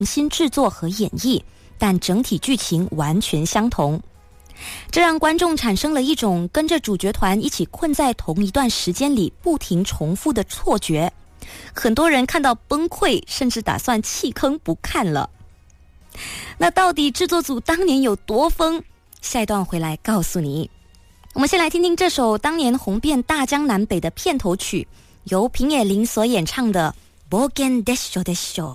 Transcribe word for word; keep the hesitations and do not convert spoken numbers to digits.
新制作和演绎，但整体剧情完全相同。这让观众产生了一种跟着主角团一起困在同一段时间里不停重复的错觉，很多人看到崩溃，甚至打算弃坑不看了。那到底制作组当年有多疯？下一段回来告诉你。我们先来听听这首当年红遍大江南北的片头曲，由平野绫所演唱的《보겐デッショデッショ》。